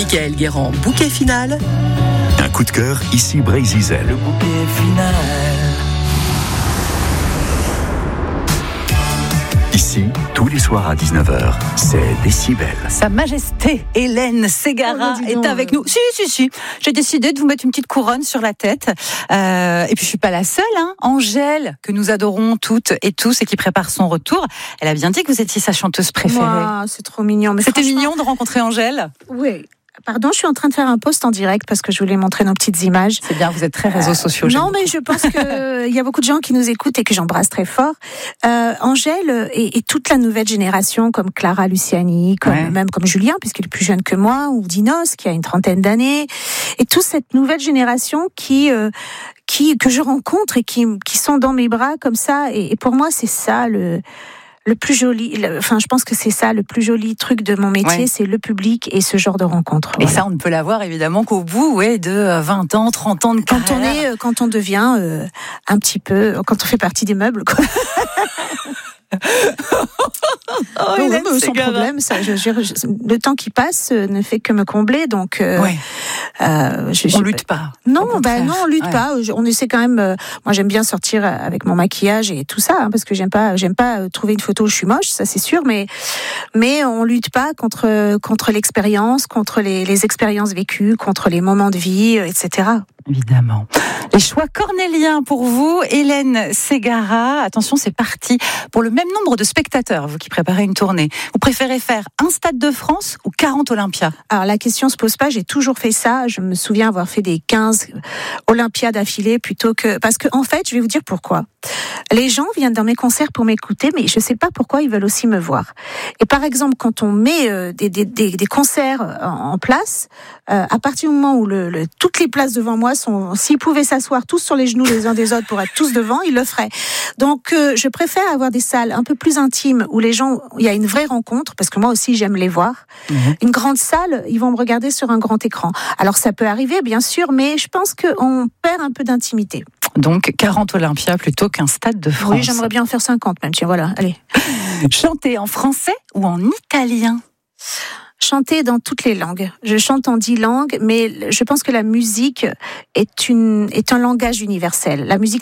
Michael Guérand, bouquet final. Un coup de cœur, ici Brésil. Le bouquet final. Ici, tous les soirs à 19h, c'est Décibel. Sa Majesté Hélène Ségara est avec nous. Si. J'ai décidé de vous mettre une petite couronne sur la tête. Et puis je suis pas la seule. Angèle, que nous adorons toutes et tous et qui prépare son retour. Elle a bien dit que vous étiez sa chanteuse préférée. Wow, c'est trop mignon. Mais c'était mignon de rencontrer Angèle. Oui. Pardon, je suis en train de faire un post en direct parce que je voulais montrer nos petites images. C'est bien, vous êtes très réseaux sociaux. Non, mais je pense qu'il y a beaucoup de gens qui nous écoutent et que j'embrasse très fort. Angèle et toute la nouvelle génération, comme Clara Luciani, même comme Julien, puisqu'il est plus jeune que moi, ou Dinos, qui a une 30aine d'années, et toute cette nouvelle génération que je rencontre et qui sont dans mes bras comme ça. Et pour moi, c'est ça le plus joli, je pense que c'est ça le plus joli truc de mon métier, c'est le public et ce genre de rencontre. Et ça, on ne peut l'avoir évidemment qu'au bout de 20 ans, 30 ans de carrière. Quand on devient un petit peu, quand on fait partie des meubles, quoi. Sans problème, ça, le temps qui passe ne fait que me combler, donc. On lutte pas. Non, on lutte pas. On essaie quand même. Moi, j'aime bien sortir avec mon maquillage et tout ça, parce que j'aime pas trouver une photo où je suis moche, ça c'est sûr, mais on lutte pas contre l'expérience, contre les expériences vécues, contre les moments de vie, etc. Évidemment. Les choix cornéliens pour vous, Hélène Ségara. Attention, c'est parti pour le même nombre de spectateurs, vous qui préparez une tournée. Vous préférez faire un Stade de France ou 40 Olympia? Alors, la question se pose pas, j'ai toujours fait ça. Je me souviens avoir fait des 15 Olympiades d'affilée plutôt que... Parce que, en fait, je vais vous dire pourquoi. Les gens viennent dans mes concerts pour m'écouter, mais je sais pas pourquoi ils veulent aussi me voir. Et par exemple, quand on met des concerts en place, à partir du moment où toutes les places devant moi s'ils pouvaient s'asseoir tous sur les genoux les uns des autres pour être tous devant, ils le feraient. Donc, je préfère avoir des salles un peu plus intimes où les gens, il y a une vraie rencontre, parce que moi aussi j'aime les voir. Une grande salle, ils vont me regarder sur un grand écran. Alors ça peut arriver, bien sûr, mais je pense qu'on perd un peu d'intimité. Donc 40 Olympia plutôt qu'un Stade de France. Oui, j'aimerais bien en faire 50 même, tiens, voilà, allez. Chanter en français ou en italien? Chanter dans toutes les langues. Je chante en 10 langues, mais je pense que la musique est un langage universel. La musique